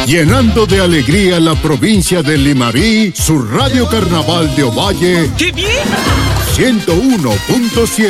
Llenando de alegría la provincia de Limarí, su Radio Carnaval de Ovalle. ¡Qué bien! 101.7